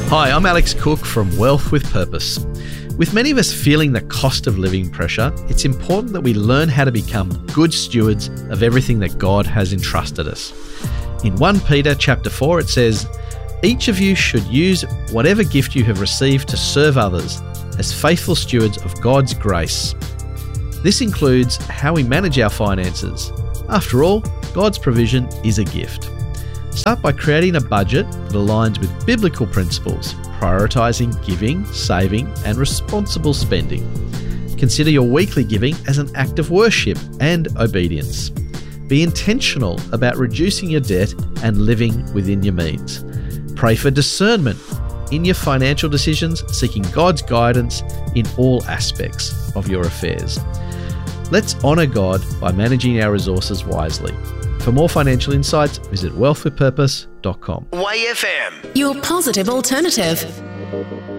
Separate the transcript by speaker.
Speaker 1: Hi, I'm Alex Cook from Wealth with Purpose. With many of us feeling the cost of living pressure, it's important that we learn how to become good stewards of everything that God has entrusted us. In 1 Peter chapter 4, it says, "Each of you should use whatever gift you have received to serve others as faithful stewards of God's grace." This includes how we manage our finances. After all, God's provision is a gift. Start by creating a budget that aligns with biblical principles, prioritising giving, saving, and responsible spending. Consider your weekly giving as an act of worship and obedience. Be intentional about reducing your debt and living within your means. Pray for discernment in your financial decisions, seeking God's guidance in all aspects of your affairs. Let's honour God by managing our resources wisely. For more financial insights, visit wealthwithpurpose.com.
Speaker 2: YFM.
Speaker 3: Your positive alternative.